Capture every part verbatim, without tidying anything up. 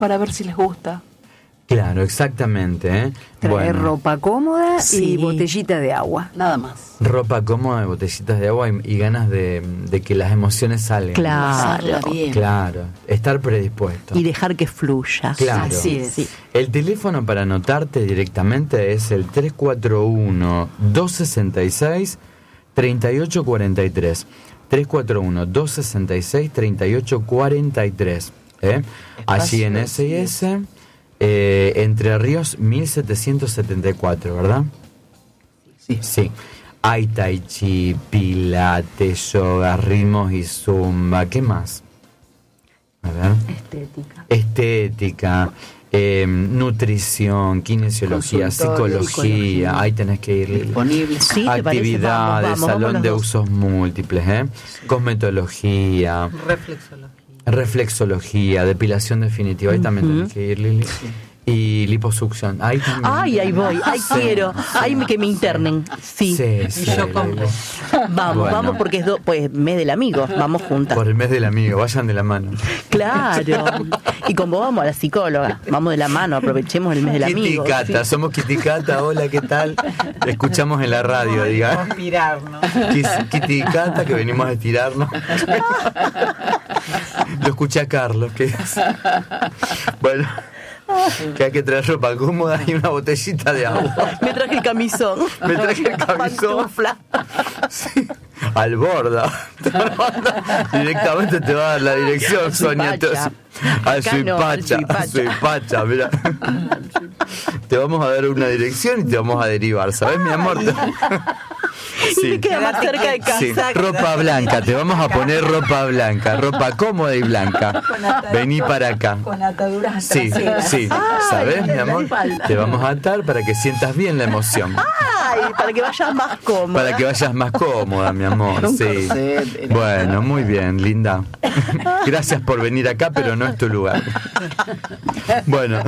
para ver si les gusta. Claro, exactamente. ¿eh? Traer Bueno, ropa cómoda Sí. y botellita de agua. Nada más. ropa cómoda, botellitas de agua y, y ganas de, de que las emociones salgan. Pasarla Claro. bien. Claro, estar predispuesto. Y dejar que fluya. Claro. Así es. Sí. El teléfono para anotarte directamente es el tres cuatro uno, dos seis seis, tres ocho cuatro tres. tres cuatro uno, dos seis seis, tres ocho cuatro tres. ¿eh? Allí en S I S, eh, Entre Ríos mil setecientos setenta y cuatro, ¿verdad? Sí. Sí. Hay tai chi, pilates, yoga, ritmos y zumba. ¿Qué más? A ver. Estética. Estética, eh, nutrición, kinesiología, Consultorio, psicología. psicología. Ahí tenés que ir. Disponible. Sí, ¿te parece? Actividades, Vamos, vamos, salón vamos los de dos. usos múltiples, ¿eh? Cosmetología, Reflexología. reflexología, depilación definitiva. Ahí también Ujú. tenés que ir, Lili. Y liposucción. Ahí también. Ay, ahí voy, ay Sí. quiero, ay que me internen. Sí, Sí, sí, yo Lili. compro. vamos, Bueno. vamos porque es do, pues mes del amigo, vamos juntas. Por el mes del amigo, vayan de la mano. Claro. Y con vos vamos a la psicóloga, vamos de la mano, aprovechemos el mes del Kitty amigo. Cata, sí. somos Kitty Cata, hola, ¿qué tal? Escuchamos en la radio, diga. Conspirarnos. Kiss- Kitty Cata, que venimos a estirarnos. Lo escuché a Carlos, que es. Bueno, que hay que traer ropa cómoda y una botellita de agua. Me traje el camisón. Me traje el camisón. Pantufla. Sí, al borda. Directamente te va a dar la dirección, Sonia. Suipacha. Al Acá no, al Suipacha, Suipacha. al Suipacha, mira. Te vamos a dar una dirección y te vamos a derivar, ¿sabes, mi amor? Y me queda más cerca de casa. Sí, ropa blanca, te vamos a poner ropa blanca, ropa cómoda y blanca. Vení para acá. Con ataduras Sí, traseras. sí, ¿sabes, mi amor? falta. Te vamos a atar para que sientas bien la emoción. Ay, para que vayas más cómoda. Para que vayas más cómoda, mi amor. Un Sí. corset. Bueno, muy bien, linda. Gracias por venir acá, pero no es tu lugar. Bueno.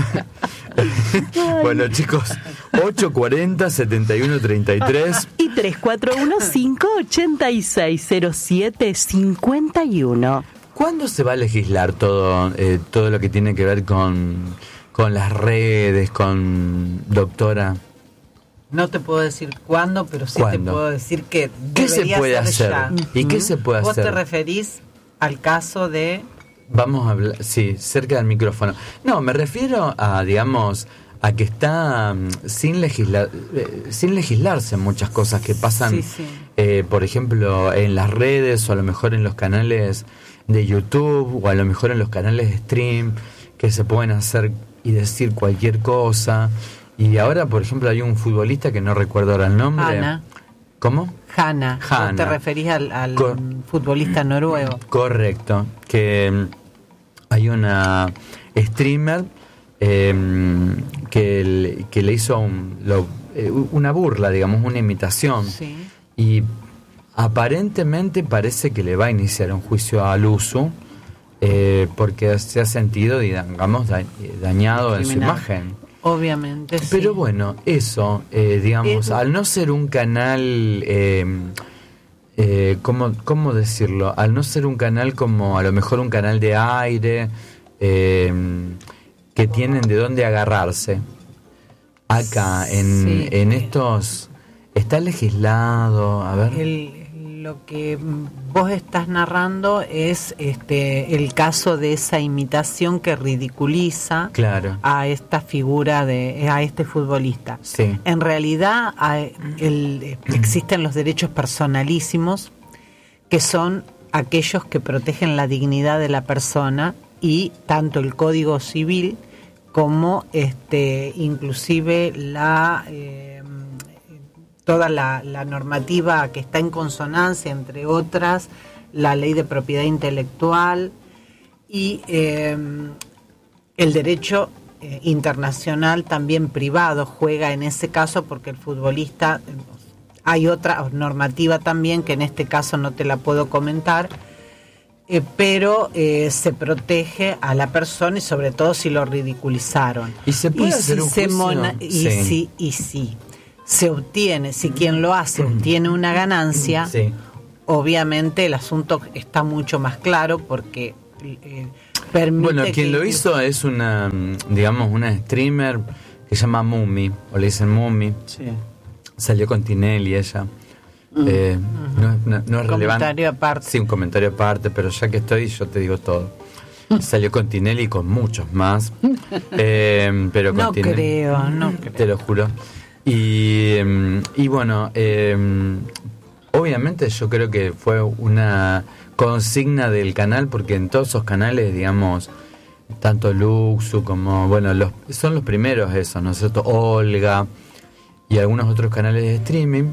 Bueno, chicos, ocho cuarenta, setenta y uno treinta y tres. Y tres cuatro uno, cinco ocho seis, cero siete cinco uno. ¿Cuándo se va a legislar todo eh, todo lo que tiene que ver con, con las redes, con doctora? No te puedo decir cuándo, pero sí ¿Cuándo? te puedo decir que ¿Qué se debería puede ser hacer? ya. ¿Y qué se puede Vos hacer? te referís al caso de... Vamos a hablar, sí, cerca del micrófono. No, me refiero a, digamos, a que está mm, sin legislar, eh, sin legislarse muchas cosas que pasan, Sí, sí. eh, por ejemplo, en las redes o a lo mejor en los canales de YouTube o a lo mejor en los canales de stream, que se pueden hacer y decir cualquier cosa. Y ahora, por ejemplo, hay un futbolista que no recuerdo ahora el nombre. Hanna. ¿Cómo? Hanna. Vos Hanna. te referís al, al Co- futbolista noruego. Correcto, que mm, hay una streamer eh, que, le, que le hizo un, lo- eh, una burla, digamos, una imitación. Sí. Y aparentemente parece que le va a iniciar un juicio al uso eh, porque se ha sentido, digamos, da- dañado en su Discriminado. imagen. Obviamente, sí. Pero bueno, eso, eh, digamos, Eh, al no ser un canal, eh, eh, ¿cómo, ¿cómo decirlo? Al no ser un canal como a lo mejor un canal de aire, eh, que tienen de dónde agarrarse. Acá, en, Sí. en estos, está legislado, a ver. El- lo que vos estás narrando es este el caso de esa imitación que ridiculiza Claro, a esta figura de a este futbolista. sí, En realidad a- el- existen los derechos personalísimos, que son aquellos que protegen la dignidad de la persona, y tanto el Código Civil como este inclusive la eh, toda la, la normativa que está en consonancia, entre otras, la ley de propiedad intelectual y eh, el derecho eh, internacional también privado juega en ese caso, porque el futbolista, eh, hay otra normativa también que en este caso no te la puedo comentar, eh, pero eh, se protege a la persona y sobre todo si lo ridiculizaron. ¿Y se puede hacer un se juicio? mona- y Sí. si y si se obtiene, si quien lo hace obtiene una ganancia, sí, obviamente el asunto está mucho más claro, porque eh, permite Bueno, quien que- lo hizo es una, digamos, una streamer que se llama Mumi, o le dicen Mumi. Sí. Salió con Tinelli ella. Eh, no, es- no- no es relevante. Comentario aparte. Sí, un comentario aparte, pero ya que estoy, yo te digo todo. Salió con Tinelli y con muchos más. Eh, pero con No Tinelli- creo, no creo. Te lo juro. Y, eh, y bueno, eh, obviamente yo creo que fue una consigna del canal, porque en todos esos canales, digamos, tanto Luxu como, bueno, los son los primeros esos, ¿no es cierto? Olga y algunos otros canales de streaming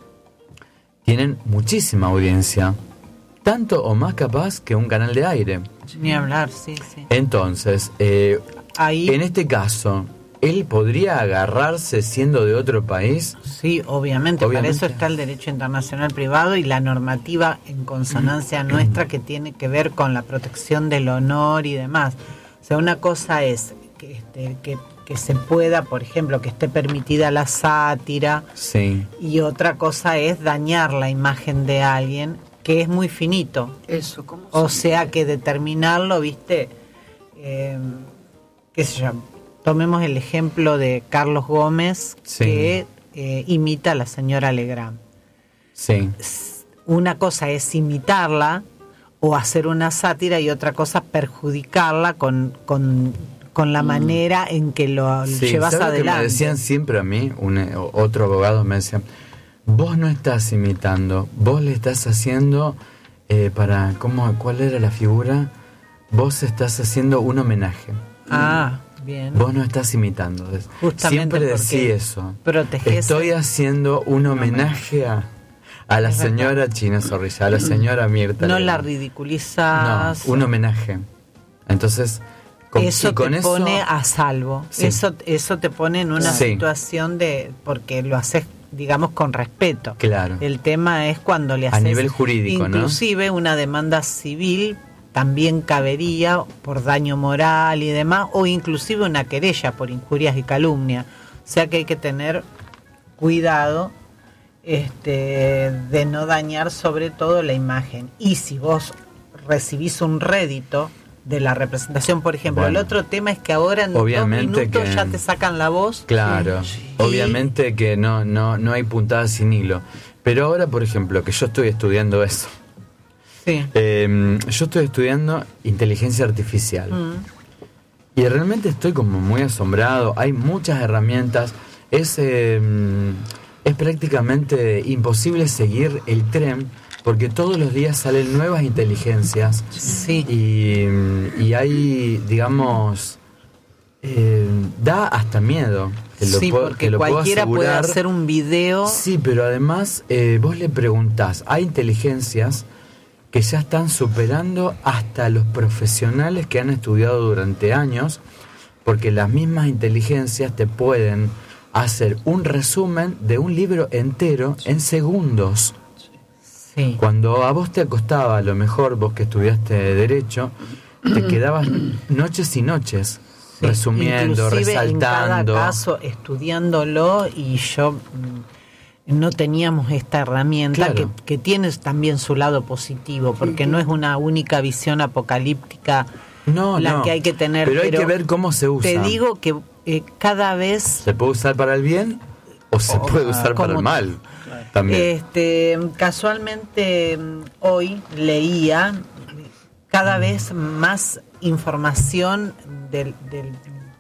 tienen muchísima audiencia, tanto o más capaz que un canal de aire. Ni hablar, sí, sí. Entonces, eh, Ahí, en este caso, ¿él podría agarrarse siendo de otro país? sí, obviamente, para Obviamente. eso está el derecho internacional privado y la normativa en consonancia nuestra que tiene que ver con la protección del honor y demás. O sea, una cosa es que, este, que, que se pueda, por ejemplo, que esté permitida la sátira, Sí. y otra cosa es dañar la imagen de alguien, que es muy finito. Eso, ¿cómo O se sea que determinarlo, viste, eh, qué sé yo, tomemos el ejemplo de Carlos Gómez, Sí. que eh, imita a la señora Legrand. Sí. Una cosa es imitarla o hacer una sátira y otra cosa perjudicarla con, con, con la manera en que lo Sí, llevas ¿sabes lo que adelante. me decían siempre a mí? Un, eh, otro abogado me decía, vos no estás imitando, vos le estás haciendo eh, para, ¿cómo, ¿cuál era la figura? Vos estás haciendo un homenaje. Ah, bien. Vos no estás imitando. Justamente Siempre porque decía eso. protegés- Estoy haciendo un homenaje a, a la Es verdad. señora China Zorrilla, a la señora Mirta. No la Legrand. ridiculizas. No, un homenaje. Entonces, con, Eso y con te eso, pone a salvo. Sí. Eso, eso te pone en una Sí. situación de, porque lo haces, digamos, con respeto. Claro. El tema es cuando le A haces, nivel jurídico, ¿no? inclusive una demanda civil también cabería por daño moral y demás, o inclusive una querella por injurias y calumnia. O sea que hay que tener cuidado, este, de no dañar sobre todo la imagen. Y si vos recibís un rédito de la representación, por ejemplo, Bueno. el otro tema es que ahora en Obviamente dos minutos que- ya te sacan la voz. Claro, Sí. obviamente que no, no, no hay puntada sin hilo. Pero ahora, por ejemplo, que yo estoy estudiando eso. Sí. Eh, yo estoy estudiando inteligencia artificial. Mm. Y realmente estoy como muy asombrado. Hay muchas herramientas. Es, eh, es prácticamente imposible seguir el tren porque todos los días salen nuevas inteligencias. Sí. Y, y hay, digamos, eh, da hasta miedo. Te lo Sí, puedo- porque te lo puedo cualquiera puede asegurar. hacer un video. Sí, pero además eh, vos le preguntás, hay inteligencias que ya están superando hasta los profesionales que han estudiado durante años, porque las mismas inteligencias te pueden hacer un resumen de un libro entero en segundos. Sí. Cuando a vos te acostaba, a lo mejor vos que estudiaste Derecho, te quedabas noches y noches Sí, resumiendo, inclusive resaltando. en cada caso estudiándolo, y yo mm, no teníamos esta herramienta Claro. que, que tiene también su lado positivo, porque no es una única visión apocalíptica No, la no. que hay que tener. Pero hay que ver cómo se usa. Te digo que eh, cada vez ¿Se puede usar para el bien o se O, puede ah, usar para el como- mal? También. Este, casualmente mm, hoy leía cada vez más información del, del,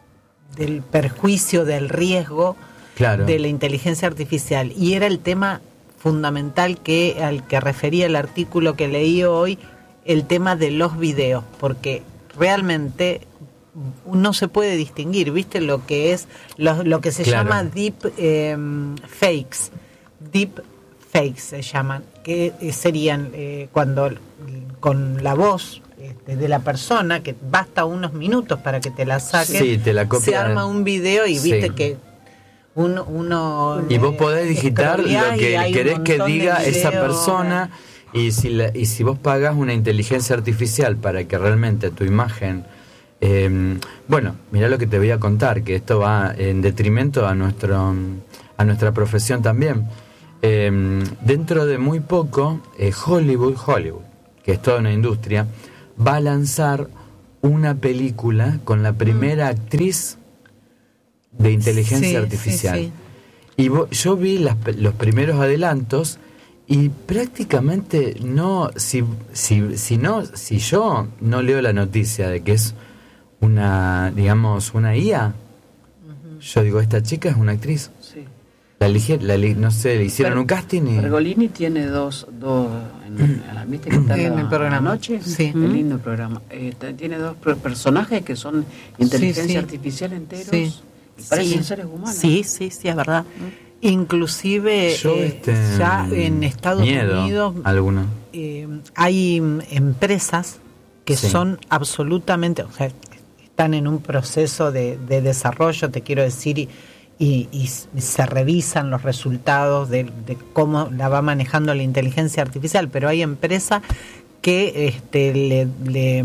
del perjuicio, del riesgo Claro. de la inteligencia artificial, y era el tema fundamental que al que refería el artículo que leí hoy, el tema de los videos, porque realmente no se puede distinguir, ¿viste? Lo que es lo, lo que se Claro. llama deep eh, fakes, deep fakes se llaman, que eh, serían eh, cuando l- con la voz este, de la persona, que basta unos minutos para que te la saquen, Sí, te la se copian. arma un video y viste Sí. que uno, uno Y vos eh, podés digitar lo scrolleás y que hay un querés que montón de diga esa videos. persona, y si, la- y si vos pagás una inteligencia artificial para que realmente tu imagen... eh, bueno, mirá lo que te voy a contar, que esto va en detrimento a, nuestro, a nuestra profesión también. Eh, dentro de muy poco, eh, Hollywood, Hollywood, que es toda una industria, va a lanzar una película con la primera mm. actriz de inteligencia sí, artificial. Sí, sí. Y vo- yo vi las, los primeros adelantos y prácticamente no, si, si, si no, si yo no leo la noticia de que es una, digamos, una I A, uh-huh. yo digo, esta chica es una actriz. Sí. La eligieron, la, no sé, le hicieron Pero, un casting y... Pergolini tiene dos, dos en, en la ¿viste que está en la, el programa noche? Sí. Un lindo programa. Eh, tiene dos personajes que son inteligencia sí, sí. artificial enteros sí. y parecen sí. seres humanos. Sí, sí, sí, es verdad. ¿Mm? Inclusive Yo, eh, este, ya en Estados miedo, Unidos alguna. Eh, hay empresas que sí. son absolutamente, o sea, están en un proceso de, de desarrollo, te quiero decir, y Y, y se revisan los resultados de, de cómo la va manejando la inteligencia artificial, pero hay empresas que este, le, le,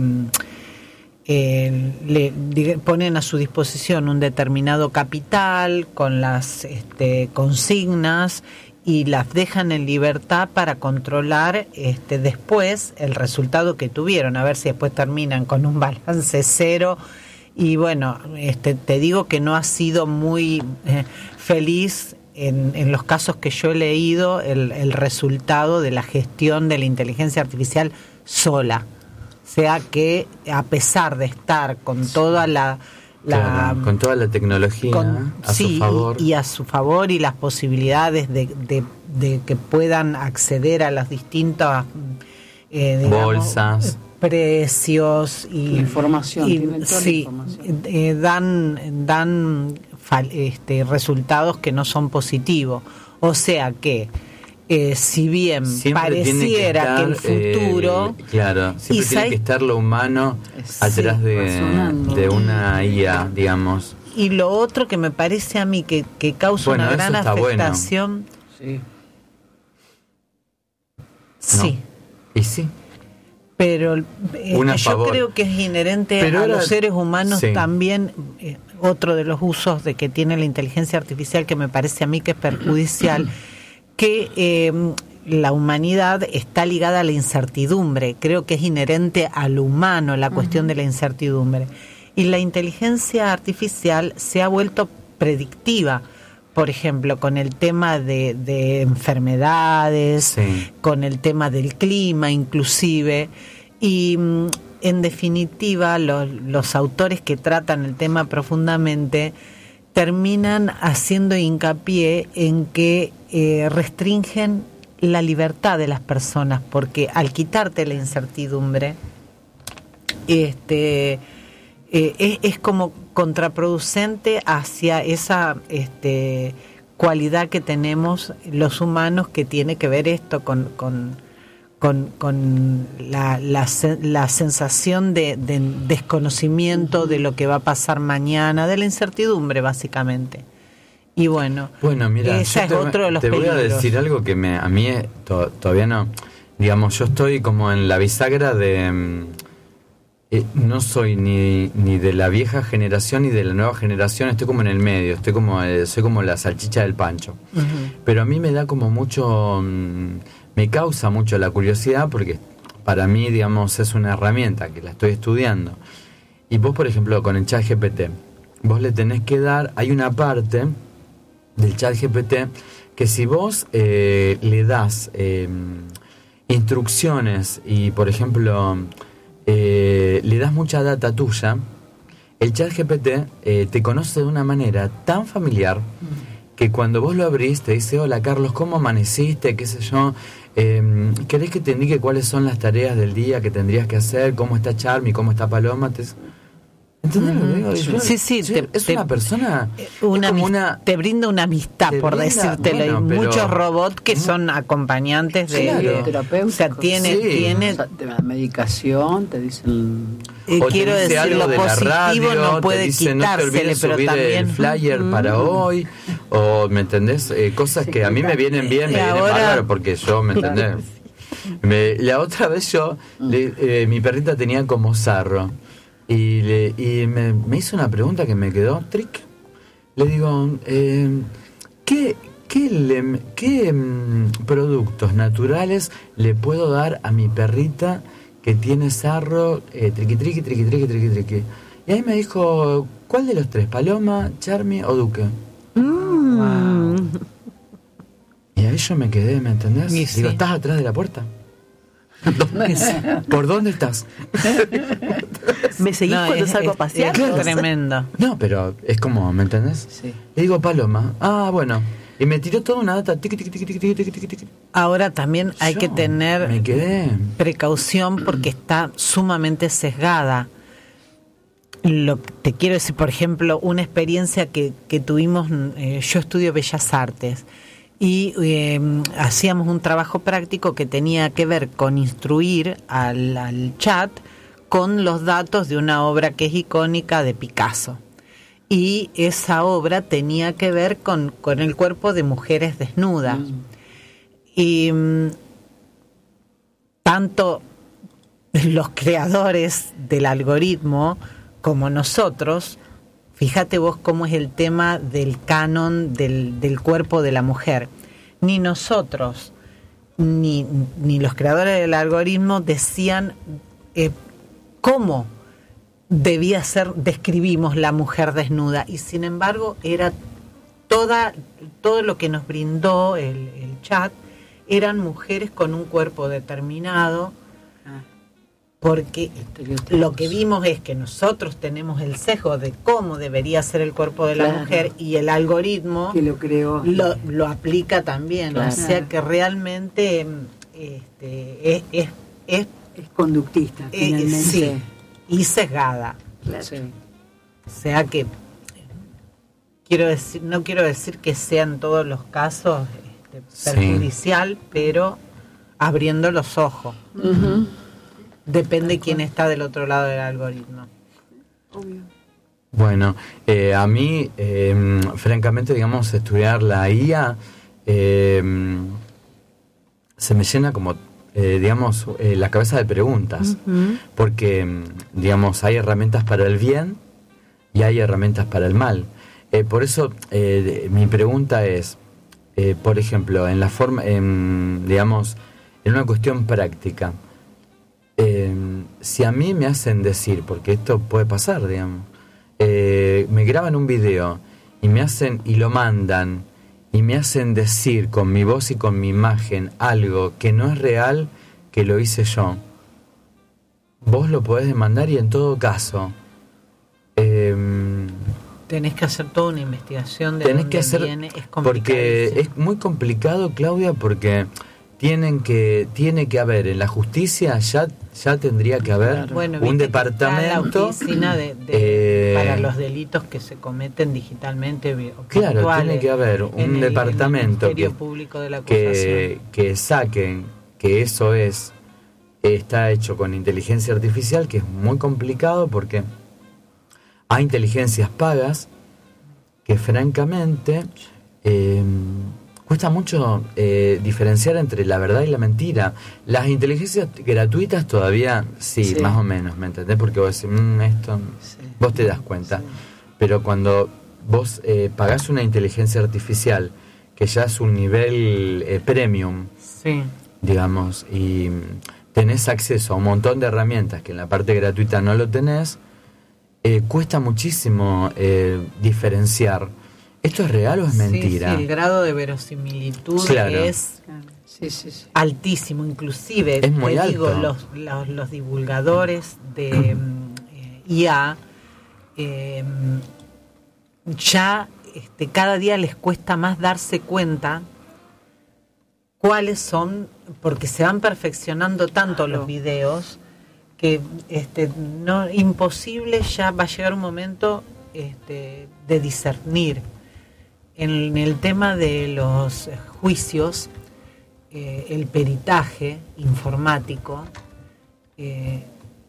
eh, le, le ponen a su disposición un determinado capital con las este, consignas y las dejan en libertad para controlar este, después el resultado que tuvieron, a ver si después terminan con un balance cero. Y bueno, este, te digo que no ha sido muy eh, feliz en, en los casos que yo he leído el, el resultado de la gestión de la inteligencia artificial sola. O sea que a pesar de estar con toda la... la claro, con toda la tecnología con, a sí, su favor. Y, y a su favor y las posibilidades de, de, de que puedan acceder a las distintas... Eh, digamos, bolsas... precios y información, y, tienen toda sí, la información. Eh, dan dan fal, este, resultados que no son positivos, o sea que eh, si bien siempre pareciera que, estar, que el futuro eh, claro siempre tiene que estar lo humano atrás sí, de, de una I A, digamos. Y lo otro que me parece a mí que, que causa bueno, una gran afectación bueno. sí sí no. y sí pero eh, yo favor. creo que es inherente pero a era, los seres humanos sí. también eh, otro de los usos de que tiene la inteligencia artificial que me parece a mí que es perjudicial que eh, la humanidad está ligada a la incertidumbre, creo que es inherente al humano la cuestión uh-huh. de la incertidumbre, y la inteligencia artificial se ha vuelto predictiva. Por ejemplo, con el tema de, de enfermedades, sí. con el tema del clima inclusive, y en definitiva los, los autores que tratan el tema profundamente terminan haciendo hincapié en que eh, restringen la libertad de las personas, porque al quitarte la incertidumbre, este... Eh, es, es como contraproducente hacia esa este, cualidad que tenemos los humanos que tiene que ver esto con, con, con, con la, la, la sensación de, de desconocimiento de lo que va a pasar mañana, de la incertidumbre básicamente. Y bueno, bueno mira, ese es te, otro de los te peligros. Voy a decir algo que me, a mí to, todavía no, digamos, yo estoy como en la bisagra de... Eh, no soy ni, ni de la vieja generación ni de la nueva generación, estoy como en el medio, estoy como eh, soy como la salchicha del pancho. Uh-huh. Pero a mí me da como mucho, mmm, me causa mucho la curiosidad porque para mí, digamos, es una herramienta que la estoy estudiando. Y vos, por ejemplo, con el ChatGPT, vos le tenés que dar, hay una parte del ChatGPT que si vos eh, le das eh, instrucciones y, por ejemplo... Eh, le das mucha data tuya, el ChatGPT eh, te conoce de una manera tan familiar que cuando vos lo abrís te dice: hola Carlos, ¿cómo amaneciste? ¿Qué sé yo? Eh, ¿Querés que te indique cuáles son las tareas del día que tendrías que hacer? ¿Cómo está Charmy? ¿Cómo está Paloma? Te... ¿Entendés lo que digo? Yo, sí, sí, yo, te, es te, una persona... Una, como una te brinda una amistad, por brinda, decírtelo. Bueno, Hay pero, muchos robots que son acompañantes de... Claro. Terapeutas. O sea, tiene... Sí. tiene o sea, la medicación, te dicen... Eh, quiero decir, lo de positivo radio, no puede dice, quitársele, no te pero también... el flyer uh-huh. para hoy, o, ¿me entendés? Eh, cosas sí, que a mí me vienen bien, me vienen bárbaro, porque yo, ¿me entendés? Me, la otra vez yo, uh-huh. le, eh, mi perrita tenía como sarro. Y, le, y me, me hizo una pregunta que me quedó trick. Le digo, eh, ¿qué, qué, le, qué mm, productos naturales le puedo dar a mi perrita que tiene sarro, eh, triqui, triqui, triqui, triqui, triqui, triqui. Y ahí me dijo, ¿cuál de los tres? ¿Paloma, Charmy o Duque? Mm. Wow. Y ahí yo me quedé, ¿me entendés? Y Digo, sí. ¿estás atrás de la puerta? ¿Por dónde estás? ¿Me seguís No, cuando es- salgo a es- pasear? es tremendo. No, pero es como, ¿me entendés? Sí. Le digo, Paloma. Ah, bueno. Y me tiró toda una data. Tiqui, tiqui, tiqui, tiqui, tiqui, tiqui, tiqui. Ahora también hay Yo que tener Me quedé. precaución porque está sumamente sesgada. Lo que te quiero decir, por ejemplo, una experiencia que, que tuvimos, eh, yo estudio Bellas Artes y eh, hacíamos un trabajo práctico que tenía que ver con instruir al, al chat con los datos de una obra que es icónica de Picasso. Y esa obra tenía que ver con, con el cuerpo de mujeres desnudas. Mm. Y mm, tanto los creadores del algoritmo como nosotros, fíjate vos cómo es el tema del canon del, del cuerpo de la mujer. Ni nosotros, ni, ni los creadores del algoritmo decían eh, cómo debía ser, describimos la mujer desnuda, y sin embargo era toda, todo lo que nos brindó el, el chat eran mujeres con un cuerpo determinado, Ah, porque estereotipos. lo que vimos es que nosotros tenemos el sesgo de cómo debería ser el cuerpo de la Claro. mujer, y el algoritmo que lo creó. lo, lo aplica también, Claro. o sea que realmente este, es, es, es, Es conductista, eh, finalmente. sí, y sesgada. Claro. Sí. O sea que quiero decir, no quiero decir que sea en todos los casos este, Sí. perjudicial, pero abriendo los ojos. Ujú. Depende quién está del otro lado del algoritmo. Obvio. Bueno, eh, a mí, eh, francamente, digamos, estudiar la I A eh, se me llena como, eh, digamos, eh, la cabeza de preguntas. Ujú. Porque, mm, digamos, hay herramientas para el bien y hay herramientas para el mal. Eh, por eso, eh, de- mi pregunta es, eh, por ejemplo, en la forma, en, digamos, en una cuestión práctica, eh, si a mí me hacen decir, porque esto puede pasar, digamos, eh, me graban un video y me hacen y lo mandan y me hacen decir con mi voz y con mi imagen algo que no es real, que lo hice yo, vos lo podés demandar, y en todo caso eh, Tenés que hacer toda una investigación de tenés dónde que hacer, viene, es porque complicadísimo. es muy complicado, Claudia, porque tienen que tiene que haber en la justicia, ya ya tendría que haber Claro. Bueno, un viste que está departamento la oficina de, de- eh, para los delitos que se cometen digitalmente vi- o Claro, virtuales, tiene que haber un en el- en el departamento Ministerio que- Público de la que, Acusación. que saquen que eso es está hecho con inteligencia artificial, que es muy complicado porque hay inteligencias pagas que francamente eh, cuesta mucho eh, diferenciar entre la verdad y la mentira. Las inteligencias gratuitas todavía sí, Sí. más o menos, ¿me entendés? Porque vos decís, "Mm, esto", Sí. vos te das cuenta. Sí. Pero cuando vos eh, pagás una inteligencia artificial, que ya es un nivel eh, premium, Sí. digamos, y tenés acceso a un montón de herramientas que en la parte gratuita no lo tenés, eh, cuesta muchísimo eh, diferenciar, ¿esto es real o es Sí, mentira? sí, el grado de verosimilitud Claro. es Claro. Sí, sí, sí. altísimo, inclusive Es muy te digo, alto. los, los, los divulgadores de mm, eh, I A eh, ya este, cada día les cuesta más darse cuenta cuáles son, porque se van perfeccionando tanto los videos que este, no imposible, ya va a llegar un momento este, de discernir. En el tema de los juicios, eh, el peritaje informático eh,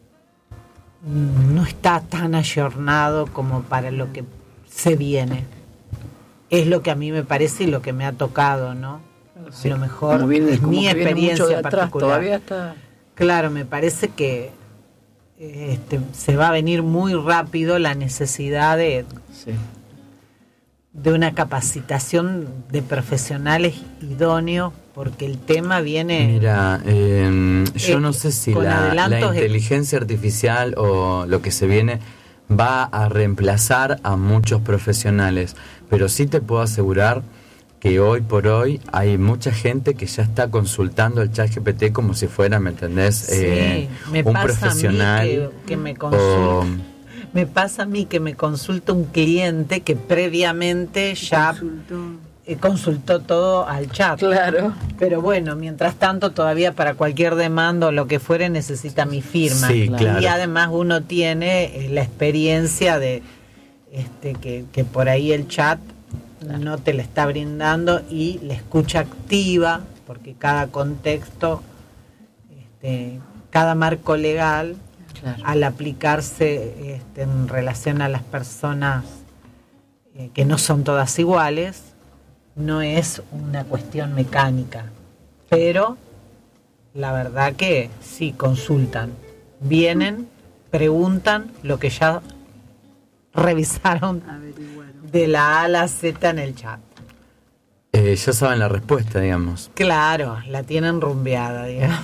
no está tan ayornado como para lo que se viene. Es lo que a mí me parece y lo que me ha tocado, ¿no? Sí. A lo mejor Como viene- es como mi que viene mucho experiencia de atrás, particular. Todavía está. Claro, me parece que eh, este, se va a venir muy rápido la necesidad de, Sí. de una capacitación de profesionales idóneos porque el tema viene... Mira, eh, yo eh, no sé si con la, la adelantos de- inteligencia artificial o lo que se viene va a reemplazar a muchos profesionales, pero sí te puedo asegurar que hoy por hoy hay mucha gente que ya está consultando el ChatGPT como si fuera, ¿me entendés? Sí, Eh, me un pasa profesional. a mí que, que me o- consulta, me pasa a mí que me consulta un cliente que previamente ya Consultó. eh, consultó todo al chat. Claro. Pero bueno, mientras tanto todavía para cualquier demanda o lo que fuere necesita mi firma. Sí, claro. Y además uno tiene eh, la experiencia de este que, que por ahí el chat no te la está brindando, y la escucha activa, porque cada contexto, este, cada marco legal, Claro. al aplicarse este, en relación a las personas eh, que no son todas iguales, no es una cuestión mecánica, pero la verdad que sí consultan, vienen, preguntan lo que ya revisaron Averiguaron. de la A a la Z en el chat. Eh, ya saben la respuesta, digamos. Claro, la tienen rumbeada, digamos.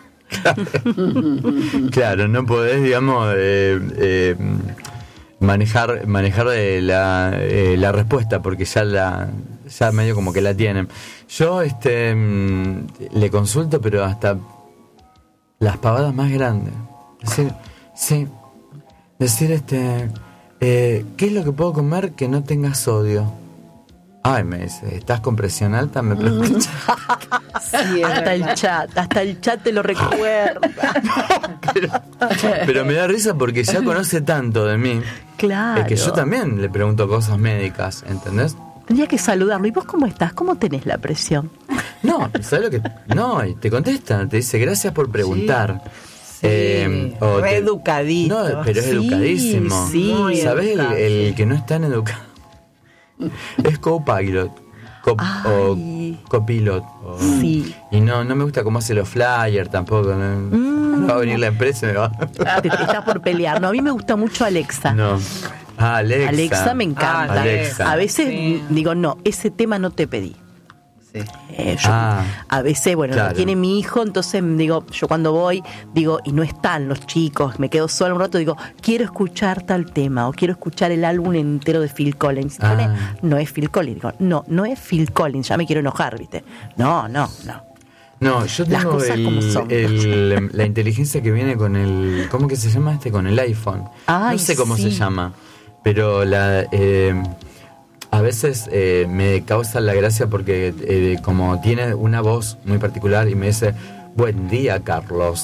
Claro, no podés, digamos, eh, eh, manejar manejar eh, la, eh, la respuesta porque ya la ya medio como que la tienen. Yo este mm, le consulto, pero hasta las pavadas más grandes. Decir, sí, decir este, eh, ¿qué es lo que puedo comer que no tenga sodio? Ay, me dice, ¿estás con presión alta? Me pregunta. Sí, es Hasta el verdad. chat, hasta el chat te lo recuerda. pero, pero me da risa porque ya conoce tanto de mí. Claro. Es que yo también le pregunto cosas médicas, ¿entendés? Tendría que saludarlo. ¿Y vos cómo estás? ¿Cómo tenés la presión? No, ¿sabes lo que? No, y te contesta, te dice gracias por preguntar. Sí, Eh, o re te- educadito. No, pero es Sí, educadísimo. sí. Muy ¿Sabes el, educado, el sí. que no es tan educado? Es Copilot. Cop- Ay. o Copilot. o- Sí. Y no, no me gusta cómo hace los flyers tampoco. No, Mm. va a venir la empresa y me va. Te, te estás por pelear. No, a mí me gusta mucho Alexa. No. Ah, Alexa. Alexa me encanta. Ah, Alexa. A veces Sí. digo, no, ese tema no te pedí. Sí. Eh, yo- Ah. a veces, bueno, Claro. lo tiene mi hijo, entonces digo, yo cuando voy, digo, y no están los chicos, me quedo sola un rato, digo, quiero escuchar tal tema, o quiero escuchar el álbum entero de Phil Collins. Y Ah. pone, no es Phil Collins. Digo, no, no es Phil Collins, ya me quiero enojar, ¿viste? No, no, no. No, yo Las tengo cosas el, como son. el- la inteligencia que viene con el... ¿Cómo que se llama este? Con el iPhone. Ay, no sé cómo sí. se llama, pero la... eh, a veces eh, me causa la gracia porque eh, como tiene una voz muy particular y me dice, buen día, Carlos.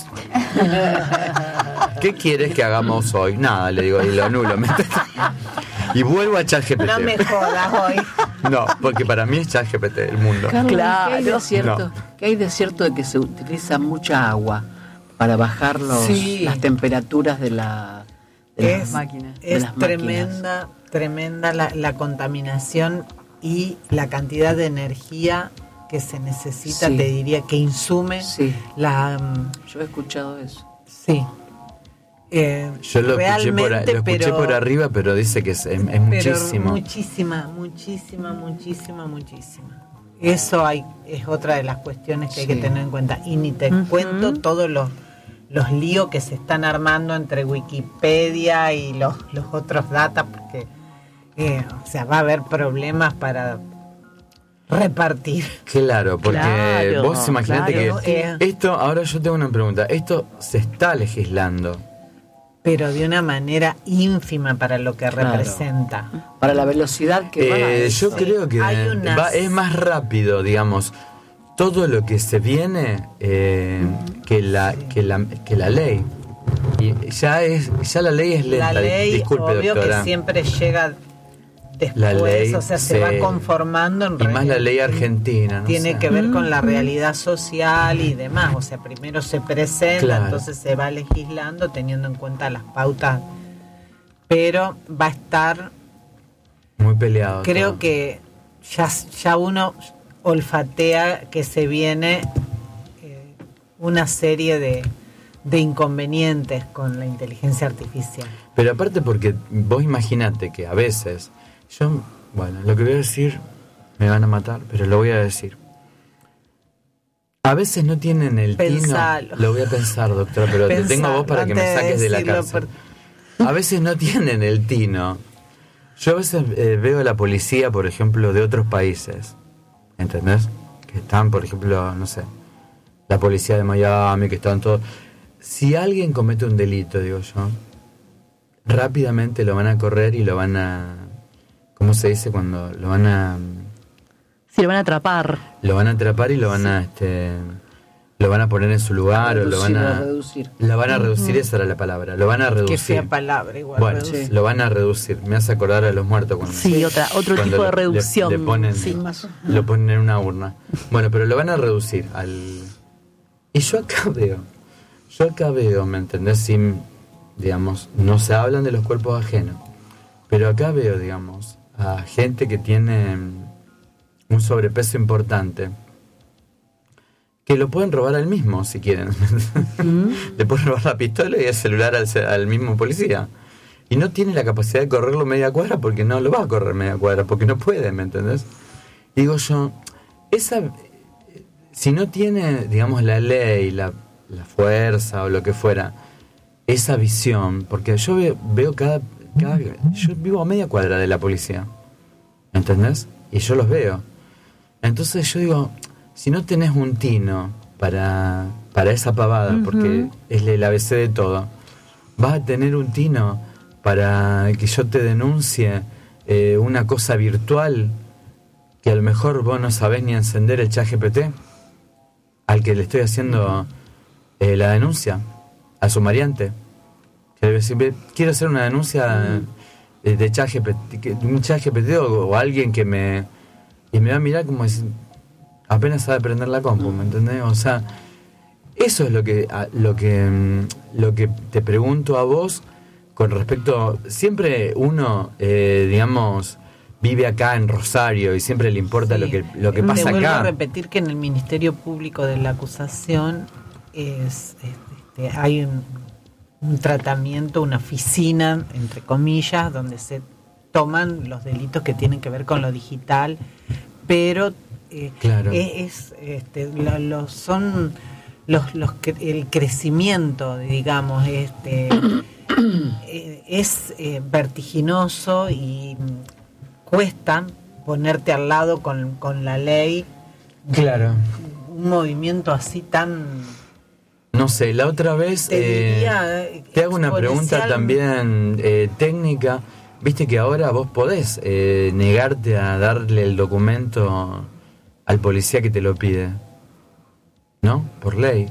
¿Qué quieres que hagamos hoy? Nada, le digo, y lo anulo. ¿me entendés? Y vuelvo a ChatGPT. No me jodas hoy. No, porque para mí es ChatGPT el mundo. Carlos, Claro. ¿qué hay de cierto? No. ¿Qué hay de cierto de que se utiliza mucha agua para bajar los, Sí. las temperaturas de, la, de Es, las máquinas? de es las máquinas? tremenda, tremenda la, la contaminación y la cantidad de energía que se necesita, Sí. te diría, que insume Sí, la... mm, yo he escuchado eso. sí. Eh, Yo lo escuché, por, a- lo escuché pero- por arriba, pero dice que es, es- es pero muchísimo. muchísima, muchísima, muchísima, muchísima. Eso hay, es otra de las cuestiones que hay Sí. que tener en cuenta. Y ni te Ujú. cuento todos los, los líos que se están armando entre Wikipedia y los, los otros data, porque eh, o sea, va a haber problemas para repartir. Claro, porque Claro, vos imaginate claro, que eh. esto, ahora yo tengo una pregunta, esto se está legislando. Pero de una manera ínfima para lo que Claro. representa. Para la velocidad que va. Eh, yo sí. creo que Hay unas- va- es más rápido, digamos, todo lo que se viene eh, que la que la que la ley. Y ya es ya la ley es lenta. La ley, disculpe, obvio doctora. que siempre llega después, La ley, o sea, se sí. va conformando en Y más la realidad. ley argentina, ¿no? Tiene sé. que ver con la realidad social y demás, o sea, primero se presenta, Claro. entonces se va legislando teniendo en cuenta las pautas, pero va a estar, Muy peleado. creo todo. que ya, ya uno olfatea que se viene eh, una serie de, de inconvenientes con la inteligencia artificial. Pero aparte porque vos imaginate que a veces, yo, bueno, lo que voy a decir me van a matar, pero lo voy a decir. A veces no tienen el Pensalo. tino. Lo voy a pensar, doctora, pero Pensalo, te tengo a vos para que me antes de saques de la decirlo, cárcel. A veces no tienen el tino. Yo a veces eh, veo a la policía, por ejemplo, de otros países, ¿entendés? Que están, por ejemplo, no sé, la policía de Miami, que están todos... Si alguien comete un delito, digo yo, rápidamente lo van a correr y lo van a... ¿Cómo se dice cuando lo van a...? Si lo van a atrapar. Lo van a atrapar y lo van a... este lo van a poner en su lugar Reducir, o lo van a... reducir. Lo van a reducir, esa era la palabra. Lo van a reducir. Qué fea palabra, igual. Bueno, reducir. lo van a reducir. Me hace acordar a los muertos cuando... Sí, otra, otro cuando tipo de lo- reducción. Le, le ponen, Sí. Más- lo ponen en una urna. Bueno, pero lo van a reducir al... Y yo acá veo, yo acá veo, ¿me entendés? Sin, digamos, no se hablan de los cuerpos ajenos, pero acá veo, digamos, a gente que tiene un sobrepeso importante, que lo pueden robar al mismo, si quieren. Le pueden robar la pistola y el celular al, ce- al mismo policía. Y no tiene la capacidad de correrlo media cuadra porque no lo va a correr media cuadra, porque no puede, ¿me entendés? Digo yo, esa, si no tiene, digamos, la ley, la, la fuerza o lo que fuera, esa visión, porque yo veo, veo cada, cada... Yo vivo a media cuadra de la policía, ¿entendés? Y yo los veo. Entonces yo digo, si no tenés un tino para, para esa pavada, Ujú. porque es el A B C de todo, vas a tener un tino para que yo te denuncie eh, una cosa virtual que a lo mejor vos no sabés ni encender el chat G P T al que le estoy haciendo eh, la denuncia, a su variante. Que debe decir, quiero hacer una denuncia eh, de chat G P T, que- un chat G P T o, o alguien que me... Y me va a mirar como decir, apenas sabe prender la compu, ¿me entendés? O sea, eso es lo que, a- lo que, mm, lo que te pregunto a vos con respecto... Siempre uno, eh, digamos, vive acá en Rosario y siempre le importa Sí. lo que, lo que Te pasa vuelvo a acá. repetir que en el Ministerio Público de la Acusación es, este, hay un, un tratamiento, una oficina, entre comillas, donde se toman los delitos que tienen que ver con lo digital, pero eh, Claro. es, este, lo- lo- son los, los cre- el crecimiento, digamos, este eh, es eh, vertiginoso y mm, cuesta ponerte al lado con, con la ley. Claro. Un movimiento así tan... No sé, la otra vez Te eh, diría, eh, te hago una pregunta exponencial. también eh, técnica. Viste que ahora vos podés eh, negarte a darle el documento al policía que te lo pide, ¿no? Por ley.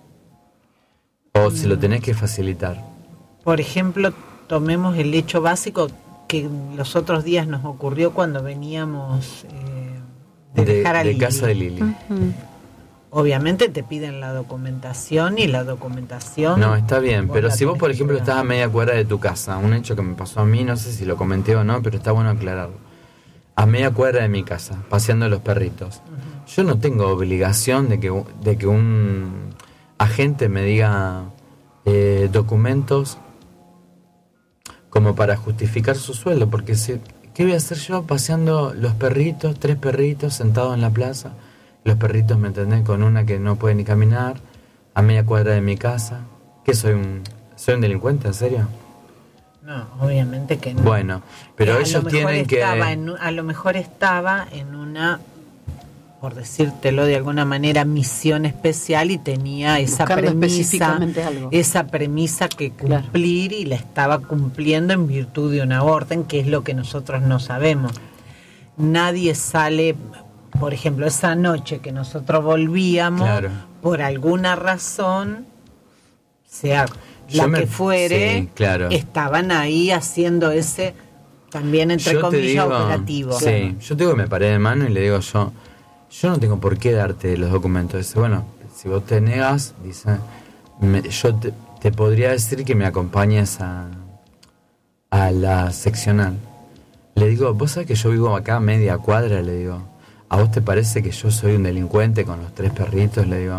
O se lo tenés que facilitar. Por ejemplo, tomemos el hecho básico que los otros días nos ocurrió cuando veníamos eh, de, De, dejar a de Lili. casa de Lili. Ujú. Obviamente te piden la documentación y la documentación... No, está bien, vos pero la si vos, tenés por que ejemplo, entregar. estás a media cuadra de tu casa, un hecho que me pasó a mí, no sé si lo comenté o no, pero está bueno aclararlo. A media cuadra de mi casa, paseando los perritos. Yo no tengo obligación de que, de que un agente me diga eh, documentos como para justificar su sueldo, porque si, ¿qué voy a hacer yo paseando los perritos, tres perritos sentados en la plaza? Los perritos, ¿me entendés? Con una que no puede ni caminar, a media cuadra de mi casa. ¿Qué soy un soy un delincuente, en serio? No, obviamente que no. Bueno, pero A lo ellos mejor tienen que... estaba en un- a lo mejor estaba en una, por decírtelo de alguna manera, misión especial y tenía esa Buscando premisa, específicamente algo. esa premisa que Claro. cumplir y la estaba cumpliendo en virtud de una orden, que es lo que nosotros no sabemos. Nadie sale, por ejemplo, esa noche que nosotros volvíamos, Claro. por alguna razón, sea Yo la me- que fuere, sí, claro. estaban ahí haciendo ese, también entre Yo te comillas, digo- operativo. Sí, yo te digo que me paré de mano y le digo yo, yo no tengo por qué darte los documentos. Dice, bueno, si vos te negas, dice, me- yo te, te podría decir que me acompañes a, a la seccional. Le digo, vos sabés que yo vivo acá a media cuadra, le digo, ¿a vos te parece que yo soy un delincuente con los tres perritos? Le digo,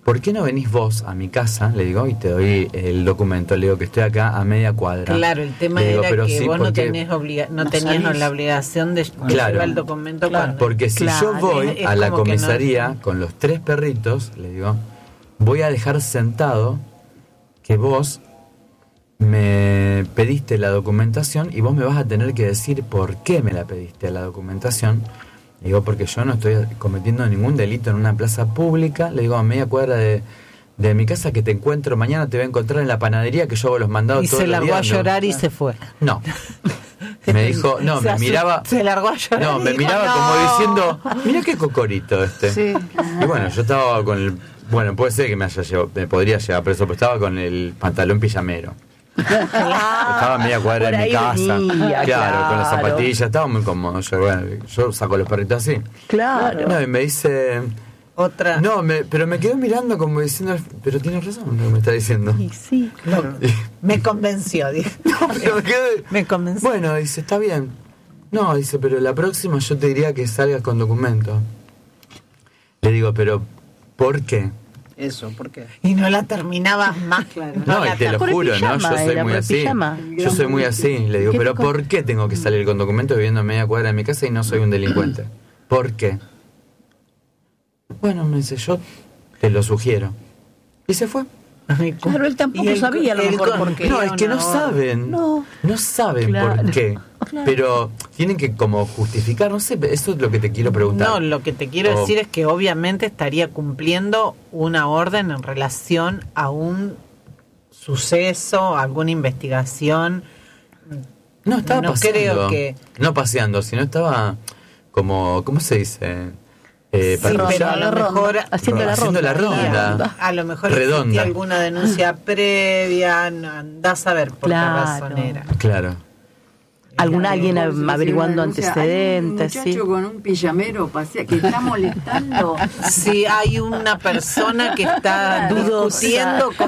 ¿por qué no venís vos a mi casa? Le digo, y te doy el documento. Le digo que estoy acá a media cuadra. Claro, el tema digo, era pero que sí, vos no, porque... tenés obliga no no tenías salís. la obligación de Claro. llevar el documento Claro. cuando... Porque si Claro, yo voy es- es a la como que no- comisaría con los tres perritos, le digo, voy a dejar sentado que vos me pediste la documentación y vos me vas a tener que decir por qué me la pediste la documentación. Le digo, porque yo no estoy cometiendo ningún delito en una plaza pública. Le digo, a media cuadra de, de mi casa que te encuentro, mañana te voy a encontrar en la panadería que yo hago los mandados Y todos se los largó a días. No. llorar y se fue. No. Me dijo, no, Se me asustó, miraba... se largó a llorar. No, y me dijo, miraba "No". como diciendo, mira qué cocorito este. Sí. Y bueno, yo estaba con el... Bueno, puede ser que me haya llevado, me podría llevar preso, pero estaba con el pantalón pijamero. Estaba a media cuadra Por de mi ahí casa. venía, claro, con las claro. zapatillas, estaba muy cómodo. Yo, bueno, yo saco los perritos así. Claro. No, y me dice... Otra... No, me, pero me quedó mirando como diciendo, pero tienes razón lo que me está diciendo. Y sí. Claro. Me convenció, dije. Pero me quedé- Me convenció. Bueno, dice, está bien. No, dice, pero la próxima yo te diría que salgas con documento. Le digo, pero ¿por qué? Eso, ¿por qué? Y no la terminabas más. Claro. No, la y te lo por el juro, pijama, ¿no? Yo soy era muy por el así. pijama. Yo soy muy así. Le digo, ¿Qué pero te ¿por qué tengo que salir con documento viviendo a media cuadra de mi casa y no soy un delincuente? ¿Por qué? Bueno, me dice, yo te lo sugiero. Y se fue. Ay, Claro, él tampoco y el- sabía a lo el mejor con- por qué. No, es que no una saben. No. No saben Claro. por qué. Pero tienen que como justificar, no sé, eso es lo que te quiero preguntar. No, lo que te quiero O- decir es que obviamente estaría cumpliendo una orden en relación a un suceso, alguna investigación. No, estaba no paseando. creo que- No paseando, sino estaba como, ¿cómo se dice? Eh, Sí, pero a patrullando. lo mejor Haciendo la Haciendo ronda. la ronda. a lo mejor Redonda. existía alguna denuncia previa, no, andás a ver por Claro. qué razón era. Claro. Algún Claro, alguien por si averiguando se denuncia, antecedentes, hay un muchacho sí. con un pijamero pasea, que está molestando. Si hay una persona que está Dudosa. discutiendo con...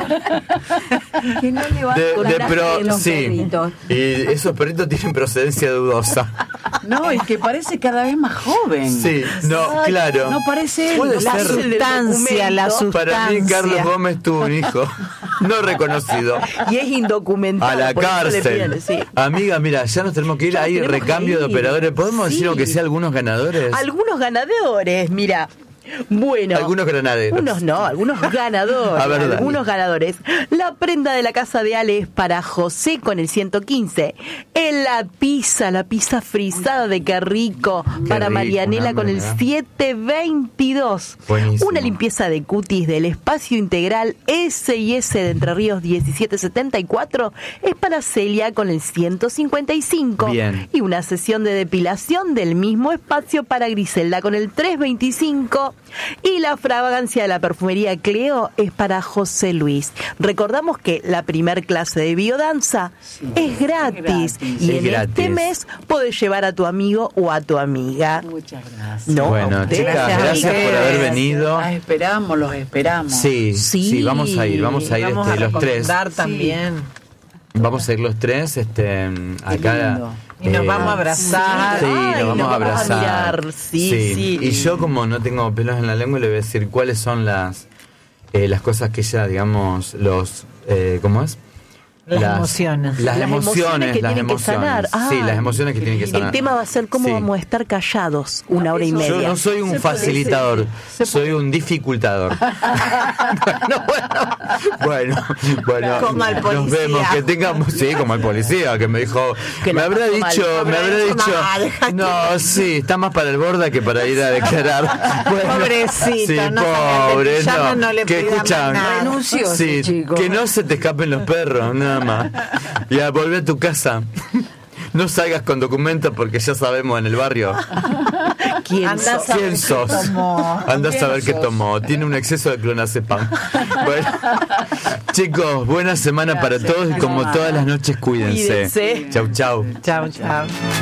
Que no le va De, con de la pro, de los sí. perritos. Y esos perritos tienen procedencia dudosa. No, y que parece cada vez más joven. Sí, no, Ay, claro. No parece él. Puede La ser. sustancia, la sustancia. Para mí, Carlos Gómez tuvo un hijo no reconocido. Y es indocumentado. A la por eso le cárcel. piden, sí. Amiga, mira, ya nos tenemos que ir. Ya Hay tenemos recambio que de ir. operadores. ¿Podemos decir Sí. aunque sea algunos ganadores? Algunos ganadores, mira. Bueno, Algunos granaderos. Unos no, algunos ganadores. A ver, dale. algunos ganadores. La prenda de la casa de Ale es para José con el ciento quince. En la pizza, la pizza frisada de qué rico. Qué para rico, Marianela un con el hambre, ¿verdad? siete veintidós. Buenísimo. Una limpieza de cutis del espacio integral S y S de Entre Ríos diecisiete setenta y cuatro es para Celia con el ciento cincuenta y cinco. Bien. Y una sesión de depilación del mismo espacio para Griselda con el trescientos veinticinco. Y la fragancia de la perfumería Cleo es para José Luis. Recordamos que la primer clase de biodanza es gratis. gratis. Y Es en gratis. este mes podés llevar a tu amigo o a tu amiga. Muchas gracias. No, Bueno, a ustedes. chicas, Gracias a gracias por ustedes. haber venido. Las esperamos, los esperamos. Sí, sí, Sí. vamos a ir, vamos a ir Vamos este, a los tres. recomendar también. Vamos a ir los tres, este, acá. lindo. Y nos eh, vamos a abrazar. Sí, Ay, nos vamos nos a vamos a abrazar. mirar. Sí, sí. Y yo como no tengo pelos en la lengua le voy a decir cuáles son las eh, las cosas que ella, digamos, los eh, ¿cómo es? Las emociones. Las, Las emociones, emociones que las tienen que emociones. sanar. Sí, Ah, las emociones que tienen que sanar. El tema va a ser cómo Sí. vamos a estar callados una hora y Eso- media. Yo no soy un Se puede facilitador, se soy un dificultador. bueno, bueno, bueno, bueno, Como al nos policía. vemos, que tengamos, sí, como el policía que me dijo, Que me la habrá pasó mal. dicho, me habrá Mal, dicho, no, sí, está más para el borda que para ir a declarar. Bueno, Pobrecito, sí, no, pobre, que ya no le que pida escuchan, más nada. Renunció sí, ese chico. que no se te escapen los perros, nada más. Y a volver a tu casa. No salgas con documentos porque ya sabemos en el barrio. ¿Quién Andás sos? a ver ¿Quién qué sos? tomó. Andás a ver qué tomó. Tiene un exceso de clonazepam. Bueno, chicos, buena semana para todos y como todas las noches, cuídense. Cuídense. Chau, chau. Chao, chao.